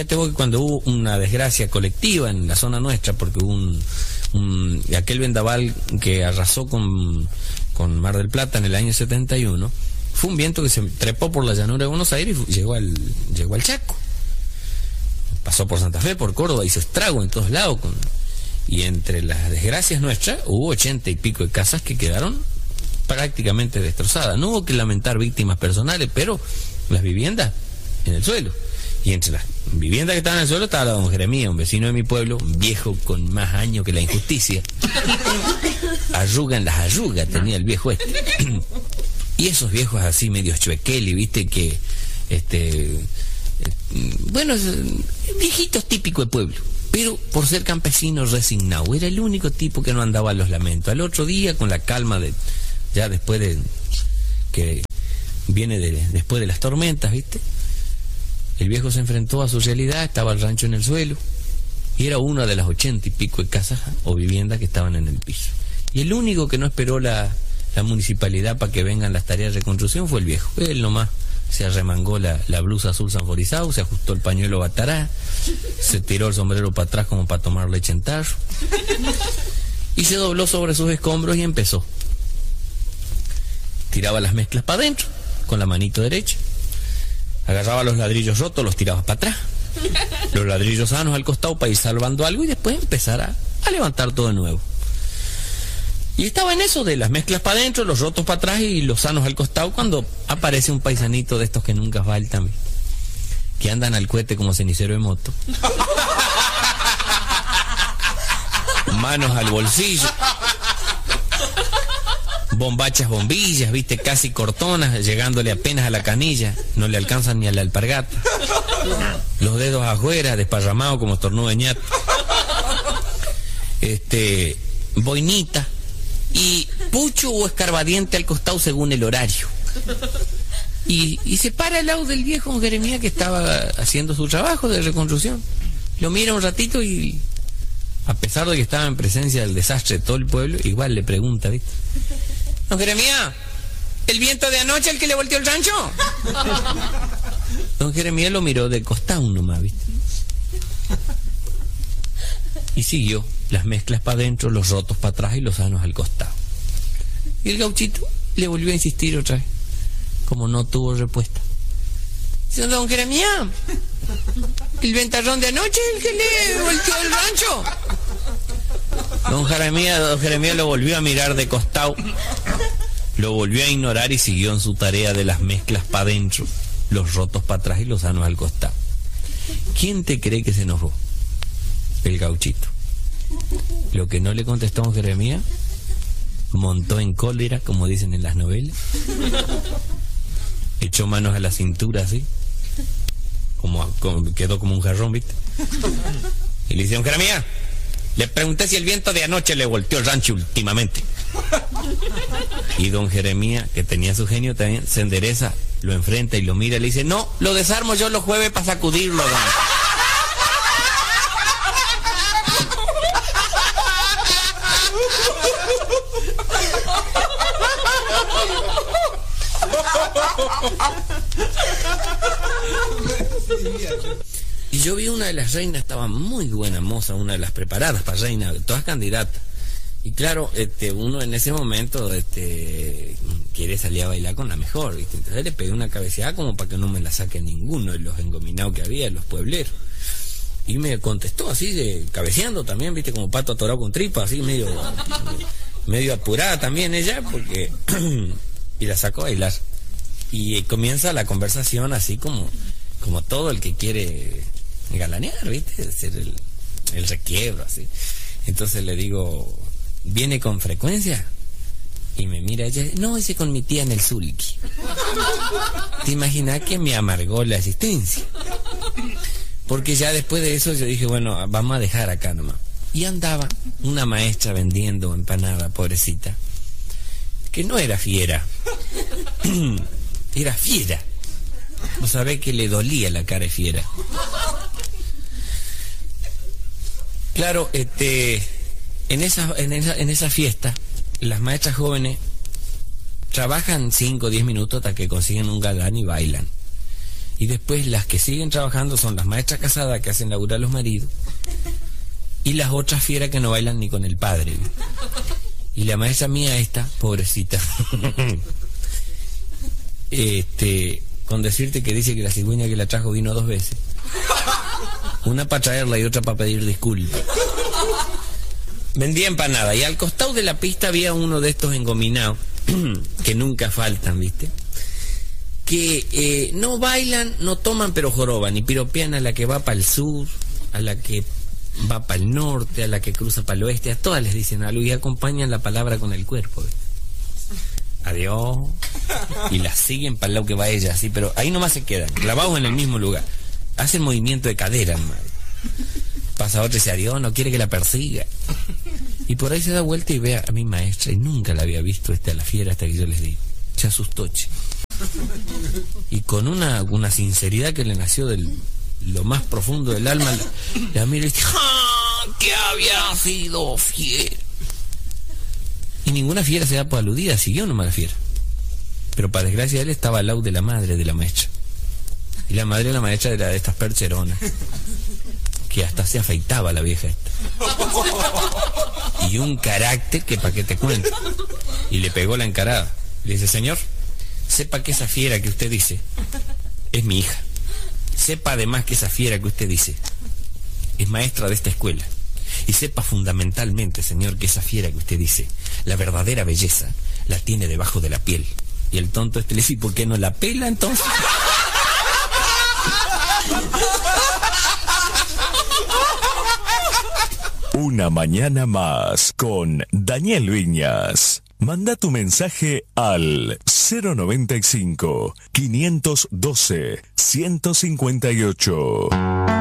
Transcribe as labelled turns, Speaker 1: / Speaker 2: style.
Speaker 1: Fíjate vos que cuando hubo una desgracia colectiva en la zona nuestra, porque hubo aquel vendaval que arrasó con Mar del Plata en el año 71, fue un viento que se trepó por la llanura de Buenos Aires y llegó al Chaco. Pasó por Santa Fe, por Córdoba, hizo estrago en todos lados. Y entre las desgracias nuestras, hubo 80 y pico de casas que quedaron prácticamente destrozadas. No hubo que lamentar víctimas personales, pero las viviendas en el suelo. Y entre las viviendas que estaban en el suelo estaba la don Jeremías, un vecino de mi pueblo, un viejo con más años que la injusticia. Arruga en las arrugas tenía el viejo este. Y esos viejos así medio chuequeli, viste que bueno, viejitos típicos de pueblo, pero por ser campesino resignado, era el único tipo que no andaba a los lamentos. Al otro día, con la calma de ya después de que viene después de las tormentas, viste, el viejo se enfrentó a su realidad. Estaba el rancho en el suelo y era una de las 80 y pico de casas o viviendas que estaban en el piso, y el único que no esperó la municipalidad para que vengan las tareas de reconstrucción fue el viejo. Él nomás se arremangó la blusa azul sanforizado, se ajustó el pañuelo batará, se tiró el sombrero para atrás como para tomar leche en tarro, y se dobló sobre sus escombros y empezó. Tiraba las mezclas para adentro con la manito derecha, agarraba los ladrillos rotos, los tiraba para atrás, los ladrillos sanos al costado para ir salvando algo, y después empezar a levantar todo de nuevo. Y estaba en eso de las mezclas para adentro, los rotos para atrás y los sanos al costado, cuando aparece un paisanito de estos que nunca faltan, que andan al cohete como cenicero de moto, manos al bolsillo, bombachas, bombillas, viste, casi cortonas, llegándole apenas a la canilla, no le alcanzan ni a la alpargata, los dedos afuera, desparramados como estornudo de ñato, boinita y pucho o escarbadiente al costado según el horario. Y se para al lado del viejo Jeremías, que estaba haciendo su trabajo de reconstrucción. Lo mira un ratito y, a pesar de que estaba en presencia del desastre de todo el pueblo, igual le pregunta, ¿viste? Don Jeremías, ¿el viento de anoche el que le volteó el rancho? Don Jeremías lo miró de costado nomás, ¿viste? Y siguió, las mezclas para adentro, los rotos para atrás y los sanos al costado. Y el gauchito le volvió a insistir otra vez, como no tuvo respuesta. Dice: don Jeremías, ¿el ventarrón de anoche el que le volteó el rancho? Don Jeremías lo volvió a mirar de costado, lo volvió a ignorar y siguió en su tarea de las mezclas para adentro, los rotos para atrás y los sanos al costado. ¿Quién te cree que se enojó? El gauchito. Lo que no le contestó don Jeremías, montó en cólera, como dicen en las novelas, echó manos a la cintura así, quedó como un jarrón, ¿viste? Y le dice: don Jeremías, le pregunté si el viento de anoche le volteó el rancho últimamente. Y don Jeremías, que tenía su genio también, se endereza, lo enfrenta y lo mira y le dice: no, lo desarmo yo los jueves para sacudirlo, don. Y yo vi una de las reinas, estaba muy buena moza, una de las preparadas para reina, todas candidatas. Y claro, uno en ese momento quiere salir a bailar con la mejor, ¿viste? Entonces le pegué una cabeceada como para que no me la saque ninguno de los engominados que había, los puebleros. Y me contestó así, cabeceando también, ¿viste? Como pato atorado con tripa, así medio apurada también ella, porque y la sacó a bailar. Y comienza la conversación así como todo el que quiere galanear, ¿viste? Hacer el requiebro, así. Entonces le digo: ¿viene con frecuencia? Y me mira ella: no, hice con mi tía en el Zulki. ¿Te imaginas que me amargó la asistencia? Porque ya después de eso yo dije: bueno, vamos a dejar acá nomás. Y andaba una maestra vendiendo empanada, pobrecita, que no era fiera, era fiera. Vos sabés que le dolía la cara de fiera. Claro, en esa fiesta, las maestras jóvenes trabajan 5 o 10 minutos hasta que consiguen un galán y bailan. Y después las que siguen trabajando son las maestras casadas que hacen laburar a los maridos y las otras fieras que no bailan ni con el padre. Y la maestra mía esta, pobrecita, con decirte que dice que la cigüeña que la trajo vino 2 veces. Una para traerla y otra para pedir disculpas. Vendía empanada y al costado de la pista había uno de estos engominados que nunca faltan, ¿viste? Que no bailan, no toman, pero joroban y piropean a la que va para el sur, a la que va para el norte, a la que cruza para el oeste, a todas les dicen algo y acompañan la palabra con el cuerpo, ¿viste? Adiós. Y la siguen para el lado que va ella, así, pero ahí nomás se quedan, clavados en el mismo lugar. Hacen movimiento de cadera, hermano. Pasa otra y dice adiós, no quiere que la persiga. Y por ahí se da vuelta y ve a mi maestra y nunca la había visto a la fiera hasta que yo les digo. Se asustó, che. Y con una sinceridad que le nació de lo más profundo del alma, la mira y dice, ¡ah! ¡Que había sido fiera! Y ninguna fiera se da por aludida, siguió nomás la fiera. Pero para desgracia de él estaba al lado de la madre de la maestra. Y la madre de la maestra era de estas percheronas, que hasta se afeitaba la vieja esta. Y un carácter que pa' qué te cuento. Y le pegó la encarada. Le dice, señor, sepa que esa fiera que usted dice es mi hija. Sepa además que esa fiera que usted dice es maestra de esta escuela. Y sepa fundamentalmente, señor, que esa fiera que usted dice, la verdadera belleza, la tiene debajo de la piel. Y el tonto le dice, ¿y por qué no la pela entonces?
Speaker 2: Una mañana más con Daniel Viñas. Manda tu mensaje al 095 512 158.